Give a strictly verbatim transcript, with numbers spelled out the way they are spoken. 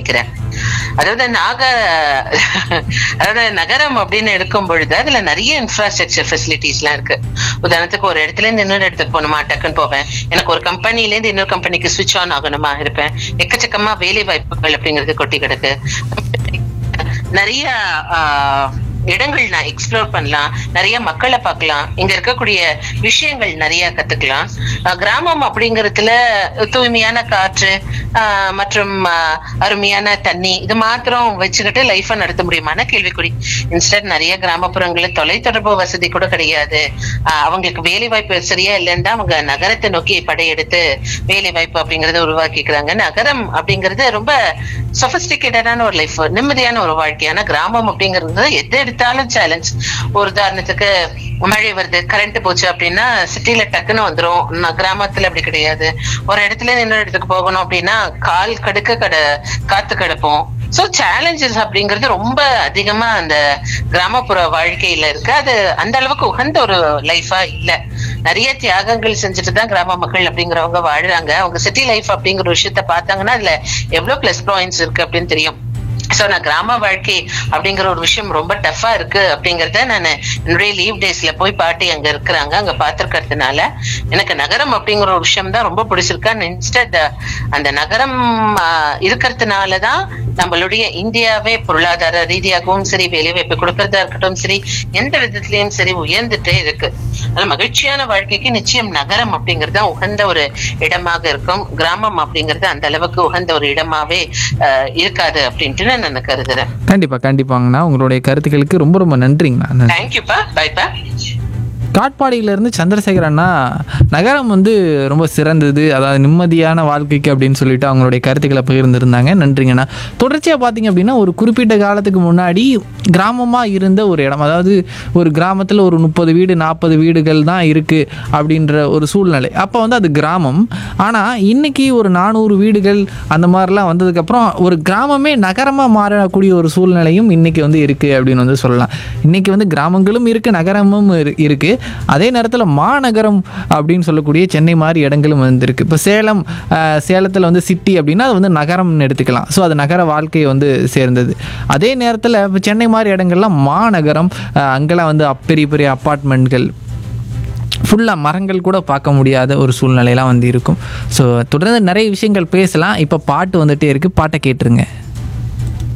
நினைக்கிறேன். அதாவது நாக அதாவது நகரம் அப்படின்னு எடுக்கும் பொழுது அதுல நிறைய இன்ஃப்ராஸ்ட்ரக்சர் ஃபெசிலிட்டிஸ் எல்லாம் இருக்கு. உதாரணத்துக்கு ஒரு இடத்துல இருந்து இன்னொரு இடத்துக்கு போகணுமா, டக்குன்னு போவேன். எனக்கு ஒரு கம்பெனில இருந்து இன்னொரு கம்பெனிக்கு சுவிட்ச் ஆன் ஆகணுமா இருப்பேன். எக்கச்சக்கமா வேலை வாய்ப்புகள் அப்படிங்கிறது கொட்டி கிடக்கு. நிறைய ஆஹ் இடங்கள் நான் எக்ஸ்ப்ளோர் பண்ணலாம், நிறைய மக்களை பார்க்கலாம், இங்க இருக்கக்கூடிய விஷயங்கள் நிறைய கத்துக்கலாம். கிராமம் அப்படிங்கறதுல தூய்மையான காற்று ஆஹ் மற்றும் அருமையான தண்ணி இது மாத்திரம் வச்சுக்கிட்டு லைஃப நடத்த முடியுமான கேள்விக்குறி. இன்ஸ்டன்ட் நிறைய கிராமப்புறங்களில் தொலைத்தொடர்பு வசதி கூட கிடையாது. ஆஹ் அவங்களுக்கு வேலை வாய்ப்பு சரியா இல்லைன்னு தான் அவங்க நகரத்தை நோக்கி படையெடுத்து வேலை வாய்ப்பு அப்படிங்கறத உருவாக்கிக்கிறாங்க. நகரம் அப்படிங்கிறது ரொம்ப சொபிஸ்டிகேட்டடான ஒரு லைஃப், நிம்மதியான ஒரு வாழ்க்கையான கிராமம் அப்படிங்கிறது எது எடுத்தாலும் சேலஞ்ச். ஒரு உதாரணத்துக்கு மழை வருது, கரண்ட் போச்சு அப்படின்னா சிட்டில டக்குன்னு வந்துரும். கிராமத்துல அப்படி கிடையாது. ஒரு இடத்துல இன்னொரு இடத்துக்கு போகணும் அப்படின்னா கால் கடுக்க கடை காத்து கிடப்போம். சோ சேலஞ்சஸ் அப்படிங்கிறது ரொம்ப அதிகமா அந்த கிராமப்புற வாழ்க்கையில இருக்கு. அது அந்த அளவுக்கு உகந்த ஒரு லைஃபா இல்ல. நிறைய தியாகங்கள் செஞ்சுட்டு தான் கிராம மக்கள் அப்படிங்கிறவங்க வாழ்றாங்க. அவங்க சிட்டி லைஃப் அப்படிங்கிற விஷயத்த பார்த்தாங்கன்னா அதுல எவ்வளவு பிளஸ் பாயிண்ட்ஸ் இருக்கு அப்படின்னு தெரியும். சோ நான் கிராம வாழ்க்கை அப்படிங்கிற ஒரு விஷயம் ரொம்ப டஃபா இருக்கு அப்படிங்கறத நான் என்னுடைய லீவ் டேஸ்ல போய் பாட்டி அங்க இருக்கிறாங்க அங்க பாத்துருக்கிறதுனால எனக்கு நகரம் அப்படிங்கிற ஒரு விஷயம் தான் ரொம்ப பிடிச்சிருக்கு. இன்ஸ்டன்ட் அந்த நகரம் இருக்கிறதுனாலதான் நம்மளுடைய இந்தியாவே பொருளாதார ரீதியாகவும் சரி, வேலைவாய்ப்பு கொடுக்கறதா இருக்கட்டும் சரி, எந்த விதத்திலயும் சரி உயர்ந்துட்டே இருக்கு. அதனால மகிழ்ச்சியான வாழ்க்கைக்கு நிச்சயம் நகரம் அப்படிங்கறது உகந்த ஒரு இடமாக இருக்கும். கிராமம் அப்படிங்கறது அந்த அளவுக்கு உகந்த ஒரு இடமாவே அஹ் இருக்காது அப்படின்ட்டு நான் கருதுறேன். கண்டிப்பா கண்டிப்பாங்கண்ணா, உங்களுடைய கருத்துக்களுக்கு ரொம்ப ரொம்ப நன்றிங்கண்ணா. தேங்க்யூப்பா, பாய்ப்பா. காட்பாடியிலேருந்து சந்திரசேகர் அண்ணா, நகரம் வந்து ரொம்ப சிறந்தது, அதாவது நிம்மதியான வாழ்க்கைக்கு அப்படின்னு சொல்லிட்டு அவங்களுடைய கருத்துக்களை பகிர்ந்துருந்தாங்க. நன்றிங்கண்ணா. தொடர்ச்சியாக பார்த்தீங்க அப்படின்னா ஒரு குறிப்பிட்ட காலத்துக்கு முன்னாடி கிராமமாக இருந்த ஒரு இடம், அதாவது ஒரு கிராமத்தில் ஒரு முப்பது வீடு நாற்பது வீடுகள் தான் இருக்குது அப்படின்ற ஒரு சூழ்நிலை. அப்போ வந்து அது கிராமம். ஆனால் இன்றைக்கி ஒரு நானூறு வீடுகள் அந்த மாதிரிலாம் வந்ததுக்கப்புறம் ஒரு கிராமமே நகரமாக மாறக்கூடிய ஒரு சூழ்நிலையும் இன்றைக்கி வந்து இருக்குது அப்படின்னு வந்து சொல்லலாம். இன்றைக்கி வந்து கிராமங்களும் இருக்குது, நகரமும் இருக்குது. அதே நேரத்தில் மாநகரம் அப்படின்னு சொல்லக்கூடிய சென்னை மாதிரி இடங்களும் வந்துருக்கு. இப்போ சேலம், சேலத்தில் வந்து சிட்டி அப்படின்னா அது வந்து நகரம்னு எடுத்துக்கலாம். ஸோ அது நகர வாழ்க்கையை வந்து சேர்ந்தது. அதே நேரத்தில் இப்போ சென்னை மாதிரி இடங்கள்லாம் மாநகரம், அங்கெல்லாம் வந்து பெரிய பெரிய அப்பார்ட்மெண்ட்கள், ஃபுல்லாக மரங்கள் கூட பார்க்க முடியாத ஒரு சூழ்நிலையெல்லாம் வந்து இருக்கும். ஸோ தொடர்ந்து நிறைய விஷயங்கள் பேசலாம். இப்போ பாட்டு வந்துகிட்டே இருக்குது, பாட்டை கேட்டுருங்க.